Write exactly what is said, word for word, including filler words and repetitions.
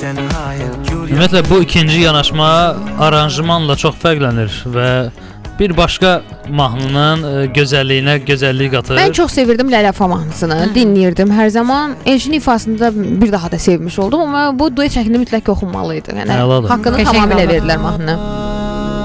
Ümumiyyətlə bu ikinci yanaşma aranjmanla çox fərqlənir və bir başqa mahnının gözəlliyinə gözəllik qatır. Mən çox sevirdim Lələfa mahnısını, dinləyirdim hər zaman. Elçinin ifasında bir daha da sevmiş oldum, amma bu duet şəklində mütləq oxunmalı idi. Yəni haqqını tamamilə verdilər mahnına.